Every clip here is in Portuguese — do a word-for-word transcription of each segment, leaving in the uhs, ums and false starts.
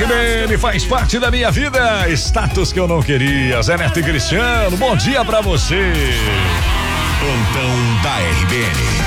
R B N faz parte da minha vida. Status que eu não queria. Zé Neto e Cristiano, bom dia pra você. Plantão da R B N.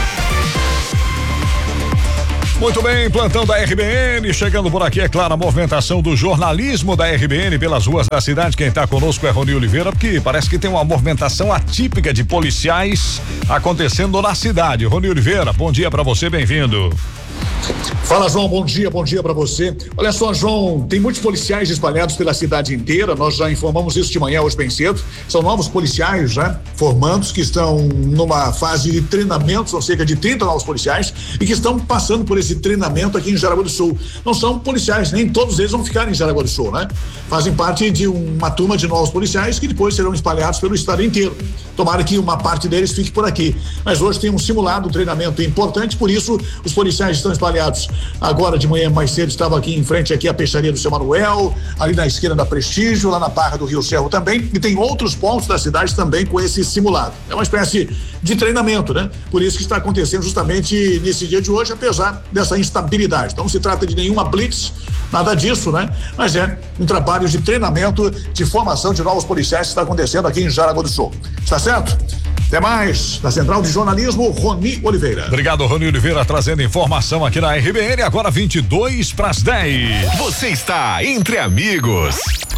Muito bem, plantão da R B N, chegando por aqui, é claro, a movimentação do jornalismo da R B N pelas ruas da cidade. Quem está conosco é Rony Oliveira, porque parece que tem uma movimentação atípica de policiais acontecendo na cidade. Rony Oliveira, bom dia para você, bem-vindo. Fala, João, bom dia, bom dia para você. Olha só, João, tem muitos policiais espalhados pela cidade inteira, nós já informamos isso de manhã hoje bem cedo. São novos policiais já formandos que estão numa fase de treinamento, são cerca de trinta novos policiais e que estão passando por esse treinamento aqui em Jaraguá do Sul. Não são policiais, nem todos eles vão ficar em Jaraguá do Sul, né? Fazem parte de uma turma de novos policiais que depois serão espalhados pelo estado inteiro. Tomara que uma parte deles fique por aqui. Mas hoje tem um simulado, um treinamento importante, por isso os policiais estão espalhados. Agora de manhã mais cedo estava aqui em frente aqui a peixaria do seu Manuel, ali na esquina da Prestígio, lá na Barra do Rio Cerro também, e tem outros pontos da cidade também com esse simulado. É uma espécie de treinamento, né? Por isso que está acontecendo justamente nesse dia de hoje, apesar dessa instabilidade. Então não se trata de nenhuma blitz, nada disso, né? Mas é um trabalho de treinamento, de formação de novos policiais que está acontecendo aqui em Jaraguá do Sul. Está certo? Até mais, da Central de Jornalismo, Rony Oliveira. Obrigado, Rony Oliveira, trazendo informação aqui na R B N, agora vinte e dois para as dez. Você está entre amigos.